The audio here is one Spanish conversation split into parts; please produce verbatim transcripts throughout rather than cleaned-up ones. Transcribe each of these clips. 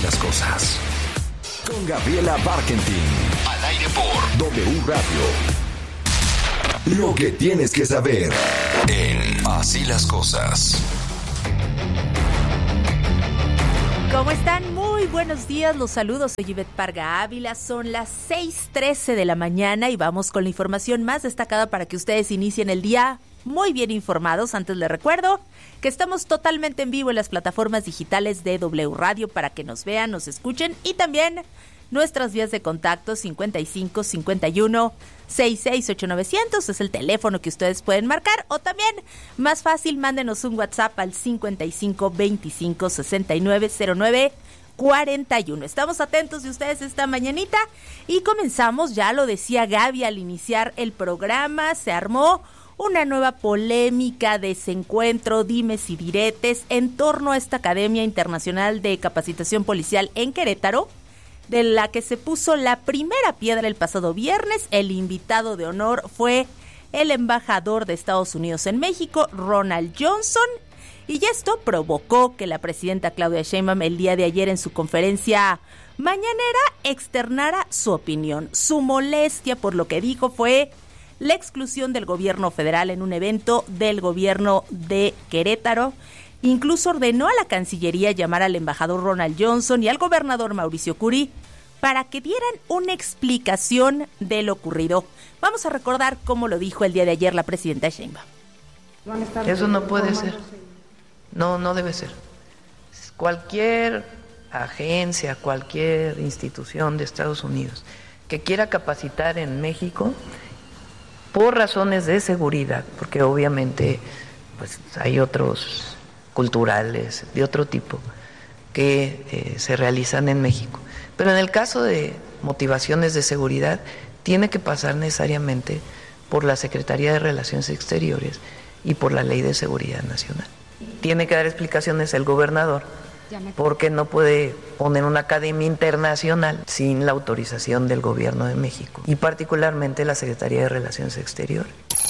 las cosas. Con Gabriela Barkentin. Al aire por W Radio. Lo que tienes que saber en Así las cosas. ¿Cómo están? Muy buenos días, los saludos. Soy Ivette Parga Ávila, son las seis trece de la mañana y vamos con la información más destacada para que ustedes inicien el día muy bien informados. Antes les recuerdo que estamos totalmente en vivo en las plataformas digitales de W Radio para que nos vean, nos escuchen y también nuestras vías de contacto cincuenta y cinco, cincuenta y uno, sesenta y seis, ocho mil novecientos es el teléfono que ustedes pueden marcar, o también más fácil, mándenos un WhatsApp al cincuenta y cinco, veinticinco, sesenta y nueve, cero nueve, cuarenta y uno. Estamos atentos de ustedes esta mañanita y comenzamos, ya lo decía Gaby al iniciar el programa, se armó una nueva polémica, desencuentro, dimes y diretes en torno a esta Academia Internacional de Capacitación Policial en Querétaro, de la que se puso la primera piedra el pasado viernes. El invitado de honor fue el embajador de Estados Unidos en México, Ronald Johnson, y esto provocó que la presidenta Claudia Sheinbaum el día de ayer en su conferencia mañanera externara su opinión. Su molestia por lo que dijo fue la exclusión del gobierno federal en un evento del gobierno de Querétaro. Incluso ordenó a la Cancillería llamar al embajador Ronald Johnson y al gobernador Mauricio Curi para que dieran una explicación de lo ocurrido. Vamos a recordar cómo lo dijo el día de ayer la presidenta Sheinbaum. Eso no puede ser. No, no debe ser. Cualquier agencia, cualquier institución de Estados Unidos que quiera capacitar en México por razones de seguridad, porque obviamente pues hay otros culturales de otro tipo que eh, se realizan en México. Pero en el caso de motivaciones de seguridad, tiene que pasar necesariamente por la Secretaría de Relaciones Exteriores y por la Ley de Seguridad Nacional. Tiene que dar explicaciones el gobernador, porque no puede poner una academia internacional sin la autorización del gobierno de México, y particularmente la Secretaría de Relaciones Exteriores.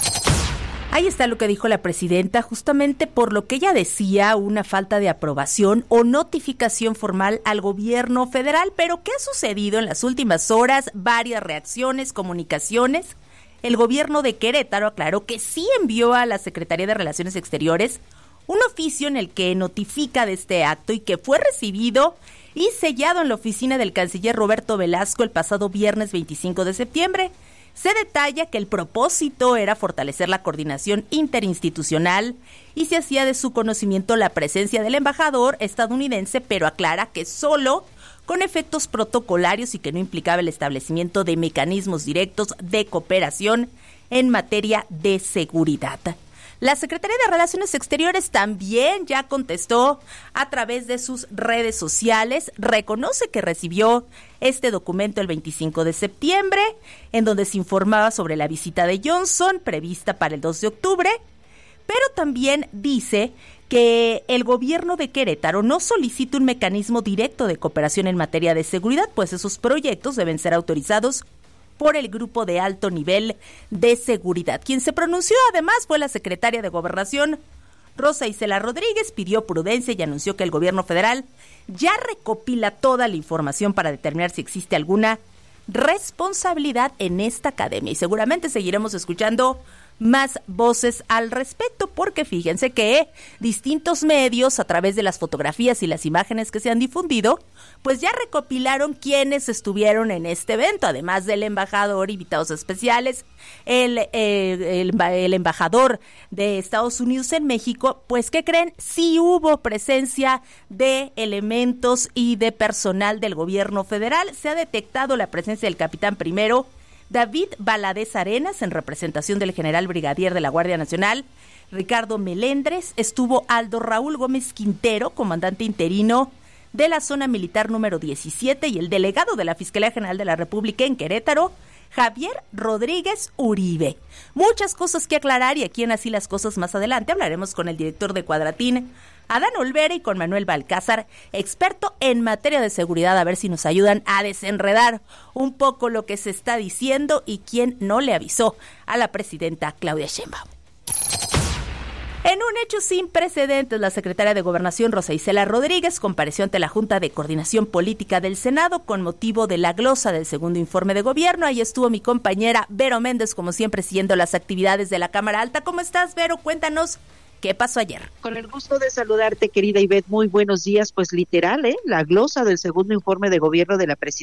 Ahí está lo que dijo la presidenta, justamente por lo que ella decía, una falta de aprobación o notificación formal al gobierno federal. Pero ¿qué ha sucedido en las últimas horas? Varias reacciones, comunicaciones. El gobierno de Querétaro aclaró que sí envió a la Secretaría de Relaciones Exteriores un oficio en el que notifica de este acto y que fue recibido y sellado en la oficina del canciller Roberto Velasco el pasado viernes veinticinco de septiembre. Se detalla que el propósito era fortalecer la coordinación interinstitucional y se hacía de su conocimiento la presencia del embajador estadounidense, pero aclara que solo con efectos protocolarios y que no implicaba el establecimiento de mecanismos directos de cooperación en materia de seguridad. La Secretaría de Relaciones Exteriores también ya contestó a través de sus redes sociales, reconoce que recibió este documento el veinticinco de septiembre, en donde se informaba sobre la visita de Johnson prevista para el dos de octubre, pero también dice que el gobierno de Querétaro no solicita un mecanismo directo de cooperación en materia de seguridad, pues esos proyectos deben ser autorizados por el Grupo de Alto Nivel de Seguridad. Quien se pronunció además fue la secretaria de Gobernación, Rosa Isela Rodríguez, pidió prudencia y anunció que el gobierno federal ya recopila toda la información para determinar si existe alguna responsabilidad en esta academia. Y seguramente seguiremos escuchando más voces al respecto, porque fíjense que distintos medios, a través de las fotografías y las imágenes que se han difundido, pues ya recopilaron quienes estuvieron en este evento, además del embajador, invitados especiales, el, eh, el, el embajador de Estados Unidos en México. Pues, ¿qué creen? Sí hubo presencia de elementos y de personal del gobierno federal. Se ha detectado la presencia del capitán primero David Valadez Arenas, en representación del general brigadier de la Guardia Nacional, Ricardo Melendres. Estuvo Aldo Raúl Gómez Quintero, comandante interino de la zona militar número diecisiete, y el delegado de la Fiscalía General de la República en Querétaro, Javier Rodríguez Uribe. Muchas cosas que aclarar, y aquí en Así las Cosas más adelante hablaremos con el director de Cuadratín, Adán Olvera, y con Manuel Balcázar, experto en materia de seguridad, a ver si nos ayudan a desenredar un poco lo que se está diciendo y quién no le avisó a la presidenta Claudia Sheinbaum. En un hecho sin precedentes, la secretaria de Gobernación, Rosa Isela Rodríguez, compareció ante la Junta de Coordinación Política del Senado con motivo de la glosa del segundo informe de gobierno. Ahí estuvo mi compañera Vero Méndez, como siempre, siguiendo las actividades de la Cámara Alta. ¿Cómo estás, Vero? Cuéntanos qué pasó ayer. Con el gusto de saludarte, querida Ivette. Muy buenos días. Pues literal, ¿eh? La glosa del segundo informe de gobierno de la presidencia